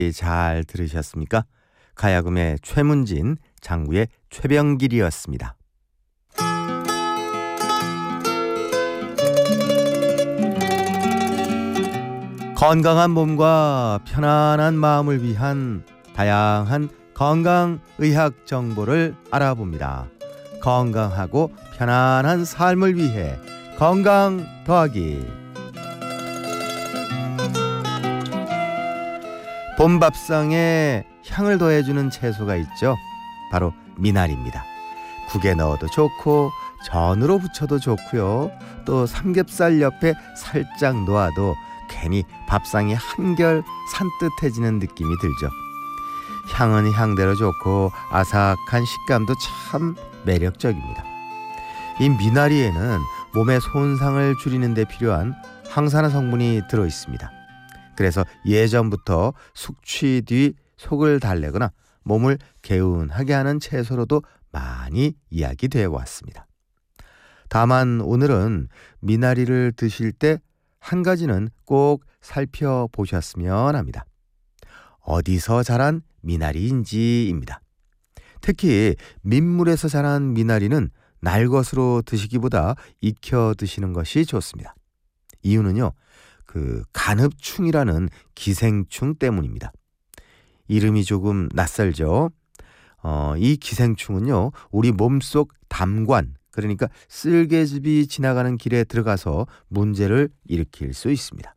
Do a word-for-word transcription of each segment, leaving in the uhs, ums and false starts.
잘 들으셨습니까? 가야금의 최문진, 장구의 최병길이었습니다. 건강한 몸과 편안한 마음을 위한 다양한 건강의학 정보를 알아봅니다. 건강하고 편안한 삶을 위해 건강 더하기. 봄밥상에 향을 더해주는 채소가 있죠. 바로 미나리입니다. 국에 넣어도 좋고 전으로 부쳐도 좋고요. 또 삼겹살 옆에 살짝 놓아도 괜히 밥상이 한결 산뜻해지는 느낌이 들죠. 향은 향대로 좋고 아삭한 식감도 참 매력적입니다. 이 미나리에는 몸의 손상을 줄이는 데 필요한 항산화 성분이 들어있습니다. 그래서 예전부터 숙취 뒤 속을 달래거나 몸을 개운하게 하는 채소로도 많이 이야기되어 왔습니다. 다만 오늘은 미나리를 드실 때 한 가지는 꼭 살펴보셨으면 합니다. 어디서 자란 미나리인지입니다. 특히 민물에서 자란 미나리는 날것으로 드시기보다 익혀 드시는 것이 좋습니다. 이유는요, 그 간흡충이라는 기생충 때문입니다. 이름이 조금 낯설죠. 어, 이 기생충은요, 우리 몸속 담관, 그러니까 쓸개즙이 지나가는 길에 들어가서 문제를 일으킬 수 있습니다.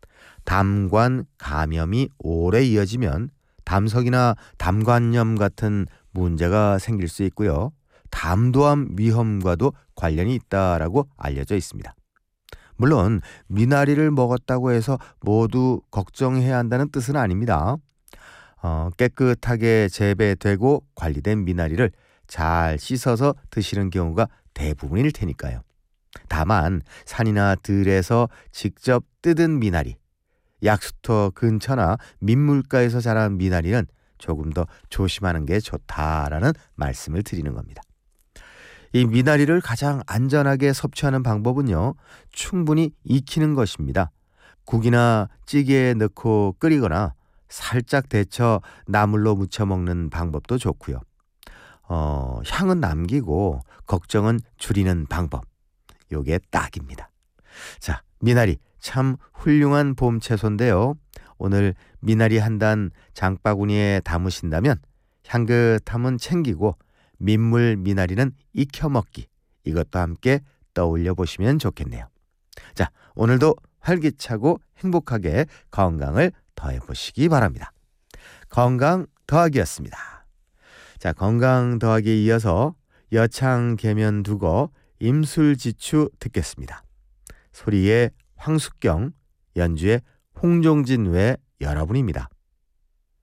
담관 감염이 오래 이어지면 담석이나 담관염 같은 문제가 생길 수 있고요. 담도암 위험과도 관련이 있다라고 알려져 있습니다. 물론 미나리를 먹었다고 해서 모두 걱정해야 한다는 뜻은 아닙니다. 어, 깨끗하게 재배되고 관리된 미나리를 잘 씻어서 드시는 경우가 대부분일 테니까요. 다만 산이나 들에서 직접 뜯은 미나리, 약수터 근처나 민물가에서 자란 미나리는 조금 더 조심하는 게 좋다라는 말씀을 드리는 겁니다. 이 미나리를 가장 안전하게 섭취하는 방법은요, 충분히 익히는 것입니다. 국이나 찌개에 넣고 끓이거나 살짝 데쳐 나물로 무쳐 먹는 방법도 좋고요. 어, 향은 남기고 걱정은 줄이는 방법, 요게 딱입니다. 자, 미나리 참 훌륭한 봄 채소인데요. 오늘 미나리 한 단 장바구니에 담으신다면 향긋함은 챙기고 민물 미나리는 익혀 먹기, 이것도 함께 떠올려 보시면 좋겠네요. 자, 오늘도 활기차고 행복하게 건강을 더해보시기 바랍니다. 건강 더하기였습니다. 자, 건강 더하기에 이어서 여창 계면 두고 임술지추 듣겠습니다. 소리의 황숙경, 연주의 홍종진 외 여러분입니다.